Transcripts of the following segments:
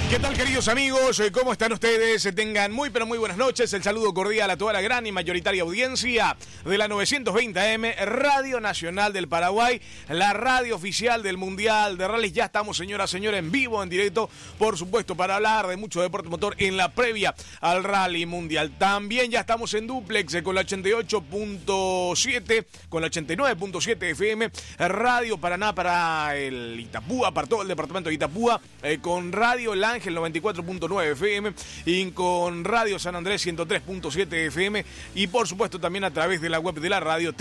¿Qué tal, queridos amigos? ¿Cómo están ustedes? Tengan muy pero muy buenas noches. El saludo cordial a toda la gran y mayoritaria audiencia de la 920 AM, Radio Nacional del Paraguay, la radio oficial del Mundial de Rallys. Ya estamos, señoras, señores, en vivo, en directo, por supuesto, para hablar de mucho deporte motor en la previa al Rally Mundial. También ya estamos en duplex con la 88.7, con la 89.7 FM, Radio Paraná para el Itapúa, para todo el departamento de Itapúa, con Radio El Ángel 94.9 FM y con Radio San Andrés 103.7 FM y por supuesto también a través de la web de la radio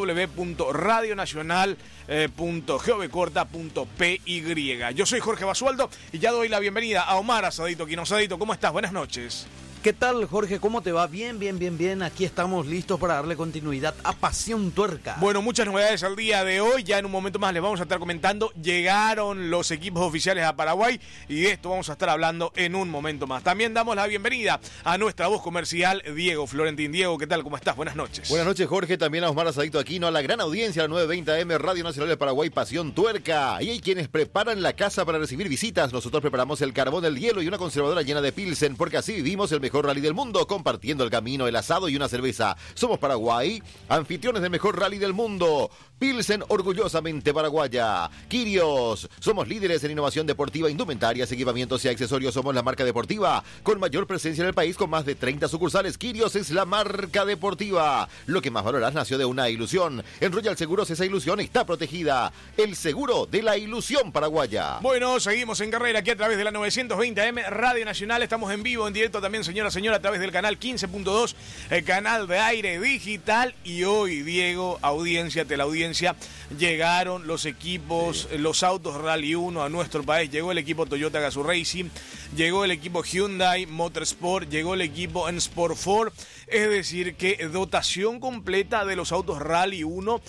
www.radionacional.govcorta.py. Yo soy Jorge Basualdo y ya doy la bienvenida a Omar Asadito Quino. Asadito, ¿cómo estás? Buenas noches. ¿Qué tal, Jorge? ¿Cómo te va? Bien. Aquí estamos listos para darle continuidad a Pasión Tuerca. Bueno, muchas novedades al día de hoy. Ya en un momento más les vamos a estar comentando. Llegaron los equipos oficiales a Paraguay y de esto vamos a estar hablando en un momento más. También damos la bienvenida a nuestra voz comercial, Diego Florentín. Diego, ¿qué tal? ¿Cómo estás? Buenas noches. Buenas noches, Jorge. También a Omar Asadito Aquino, a la gran audiencia, a la 920 AM, Radio Nacional de Paraguay, Pasión Tuerca. Y hay quienes preparan la casa para recibir visitas. Nosotros preparamos el carbón, el hielo y una conservadora llena de Pilsen, porque así vivimos el mejor rally del mundo, compartiendo el camino, el asado y una cerveza. Somos Paraguay, anfitriones del mejor rally del mundo. Pilsen, orgullosamente paraguaya. Quirios, somos líderes en innovación deportiva, indumentarias, equipamientos y accesorios. Somos la marca deportiva con mayor presencia en el país, con más de 30 sucursales. Quirios es la marca deportiva. Lo que más valoras nació de una ilusión. En Royal Seguros esa ilusión está protegida. El seguro de la ilusión paraguaya. Bueno, seguimos en carrera aquí a través de la 920 AM, Radio Nacional. Estamos en vivo, en directo también, señora, a través del canal 15.2, el canal de aire digital. Y hoy, Diego, audiencia, teleaudiencia, llegaron los equipos, los autos Rally 1 a nuestro país. Llegó el equipo Toyota Gazoo Racing, llegó el equipo Hyundai Motorsport, llegó el equipo Sport 4. Es decir, que dotación completa de los autos Rally 1.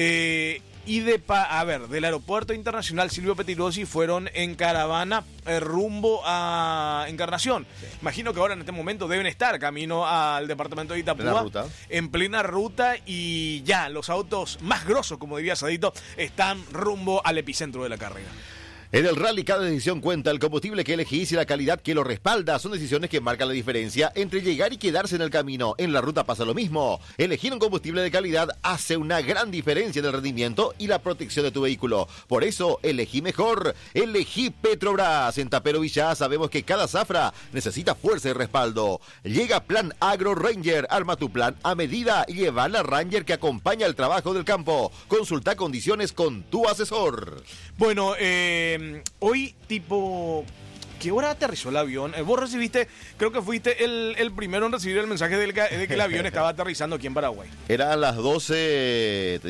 Y del Aeropuerto Internacional Silvio Pettirossi fueron en caravana rumbo a Encarnación. Sí. Imagino que ahora en este momento deben estar camino al departamento de Itapúa, en plena ruta, y ya los autos más grosos, como diría Sadito, están rumbo al epicentro de la carrera. En el rally cada decisión cuenta. El combustible que elegís y la calidad que lo respalda son decisiones que marcan la diferencia entre llegar y quedarse en el camino. En la ruta pasa lo mismo. Elegir un combustible de calidad hace una gran diferencia en el rendimiento y la protección de tu vehículo. Por eso, elegí mejor. Elegí Petrobras. En Tapero Villá sabemos que cada zafra necesita fuerza y respaldo. Llega Plan Agro Ranger. Arma tu plan a medida y lleva la Ranger que acompaña el trabajo del campo. Consulta condiciones con tu asesor. Bueno, hoy tipo... ¿Qué hora aterrizó el avión? Vos recibiste, creo que fuiste el primero en recibir el mensaje de que el avión estaba aterrizando aquí en Paraguay. Era a las 12, te